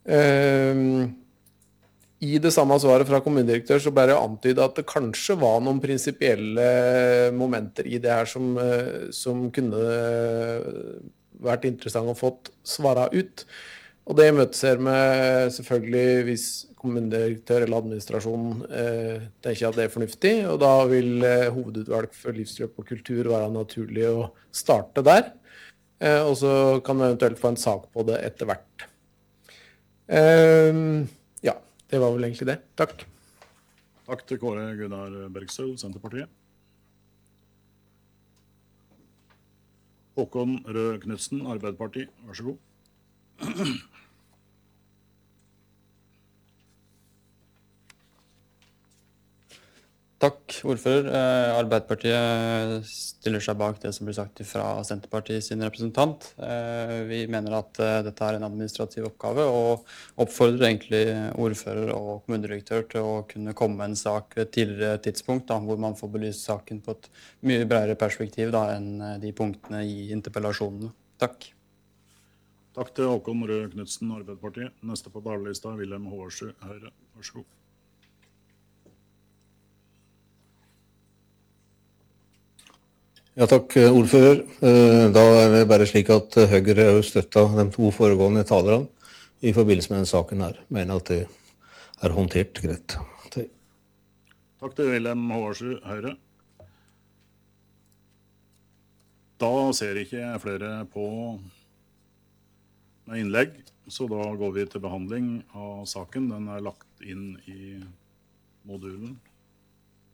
I det samme svaret fra kommunedirektør så ble det antydet at det kanskje var noen prinsipielle momenter i det her som kunne vært interessant å fått svara ut. Og det imøteser vi selvfølgelig hvis kommunedirektør eller administrasjon tenker at det er fornuftig, og da vil hovedutvalg for livsløp og kultur være naturlig å starte der. Og så kan vi eventuelt få en sak på det etter hvert. Ja, det var vel egentlig det. Takk. Takk til Kåre Gunnar Bergstøl, Senterpartiet. Håkon Røe Knudsen, Arbeiderpartiet, vær så god. Takk, ordfører. Arbeiderpartiet stiller seg bak det som blir sagt fra Senterpartiet sin representant. Vi mener at dette er en administrativ oppgave, og oppfordrer egentlig ordfører og kommunedirektør til å kunne komme med en sak ved et tidligere tidspunkt, da, hvor man får belyst saken på et mye bredere perspektiv da, enn de punktene i interpellasjonene. Takk. Takk til Håkon Røe Knudsen, Arbeiderpartiet. Neste på talerlista, Wilhelm Håvarsrud, Høyre. Vær så god. Ja, takk, ordfører. Da er det bare slik at Høyre har støttet de to foregående talerne i forbindelse med den saken her. Mener at det er håndtert greit. Takk til Wilhelm Håvarsrud, Høyre. Da ser ikke flere på med innlegg, så da går vi til behandling av saken. Den er lagt inn i modulen.